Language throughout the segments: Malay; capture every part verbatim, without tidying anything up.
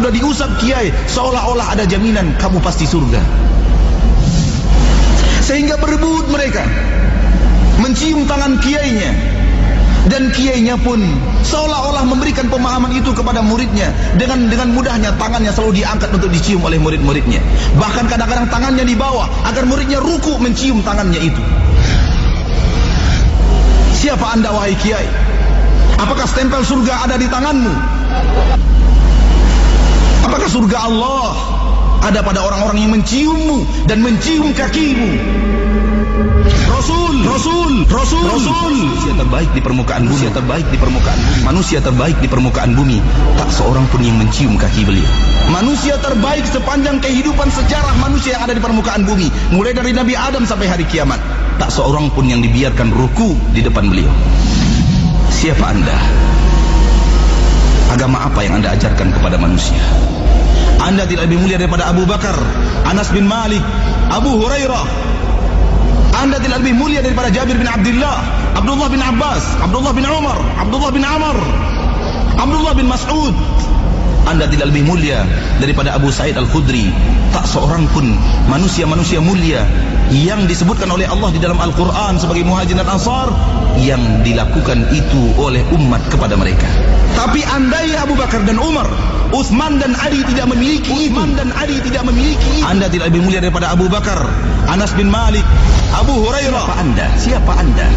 sudah diusap kiai, seolah-olah ada jaminan kamu pasti surga. Sehingga berebut mereka mencium tangan kiainya, dan kiainya pun seolah-olah memberikan pemahaman itu kepada muridnya. Dengan dengan mudahnya tangannya selalu diangkat untuk dicium oleh murid-muridnya. Bahkan kadang-kadang tangannya dibawa agar muridnya ruku mencium tangannya itu. Siapa anda wahai kiai? Apakah stempel surga ada di tanganmu? Apakah surga Allah ada pada orang-orang yang menciummu dan mencium kakimu? Rasul, Rasul, Rasul, Rasul, manusia terbaik di permukaan bumi, manusia terbaik di permukaan bumi, manusia terbaik di permukaan bumi. Tak seorang pun yang mencium kaki beliau. Manusia terbaik sepanjang kehidupan sejarah manusia yang ada di permukaan bumi, mulai dari Nabi Adam sampai hari kiamat. Tak seorang pun yang dibiarkan ruku di depan beliau. Siapa anda? Agama apa yang anda ajarkan kepada manusia? Anda tidak lebih mulia daripada Abu Bakar, Anas bin Malik, Abu Hurairah. Anda tidak lebih mulia daripada Jabir bin Abdullah, Abdullah bin Abbas, Abdullah bin Umar, Abdullah bin Amr, Abdullah bin Mas'ud. Anda tidak lebih mulia daripada Abu Sa'id Al-Khudri. Tak seorang pun manusia-manusia mulia yang disebutkan oleh Allah di dalam Al-Quran sebagai Muhajirin dan Ansar yang dilakukan itu oleh umat kepada mereka. Tapi andai Abu Bakar dan Umar, Utsman dan Ali tidak memiliki Utsman dan Ali tidak memiliki itu, Anda tidak lebih mulia daripada Abu Bakar, Anas bin Malik, Abu Hurairah. Siapa anda? Siapa anda?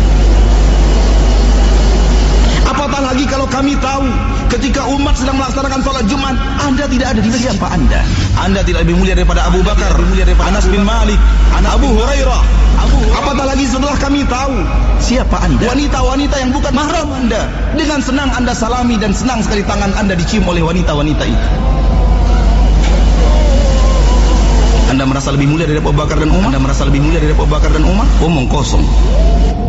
Apatah lagi kalau kami tahu ketika umat sedang melaksanakan salat Jumat, Anda tidak ada di masjid. Siapa anda? Anda tidak lebih mulia daripada Abu Bakar, mulia daripada Anas bin Malik, Abu Hurairah. Apatah lagi setelah kami tahu siapa anda? Wanita-wanita yang bukan mahram anda, dengan senang anda salami dan senang sekali tangan anda dicium oleh wanita-wanita itu. Anda merasa lebih mulia daripada Abu Bakar dan Umar? Anda merasa lebih mulia daripada Abu Bakar dan Umar? Omong kosong.